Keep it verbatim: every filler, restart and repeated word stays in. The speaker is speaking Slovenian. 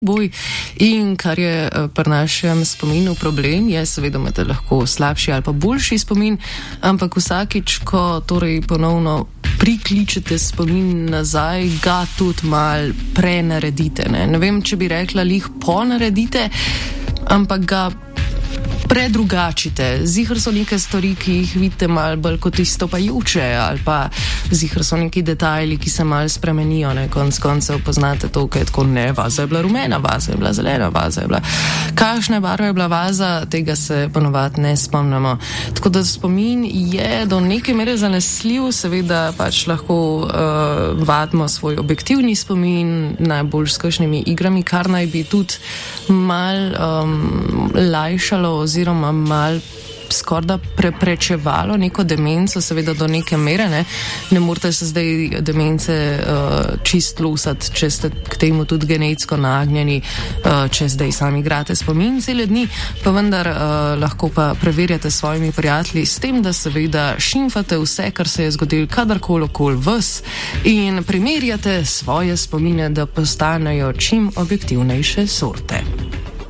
boj. In kar je pri našem spominu problem, je seveda imate lahko slabši ali pa boljši spomin, ampak vsakič, ko torej ponovno prikličete spomin nazaj, ga tudi mal prenaredite. Ne, ne vem, če bi rekla lih ponaredite, ampak ga predrugačite. Ziher so neke stvari, ki jih vidite malo bolj kot izstopajoče, ali pa ziher so neki detajli, ki se malo spremenijo. Ne? Konc koncev poznate to, kaj je tako, ne, vaza je bila rumena, vaza je bila zelena, vaza je bila. Kakšne barve je bila vaza, tega se ponovadi ne spomnimo. Tako da spomin je do neke mere zanesljiv, seveda pač lahko uh, vadimo svoj objektivni spomin, najbolj s kakšnimi igrami, kar naj bi tudi mal um, lajšalo oziroma mal skorda preprečevalo neko demenco, seveda do neke mere, ne, ne morate se zdaj demence uh, čist losati, če ste k temu tudi genetsko nagnjeni, uh, če zdaj sami igrate spomin cele dni, pa vendar uh, lahko pa preverjate s svojimi prijatelji s tem, da seveda šimfate vse, kar se je zgodilo kadarkoli okoli vas in primerjate svoje spomine, da postanejo čim objektivnejše sorte.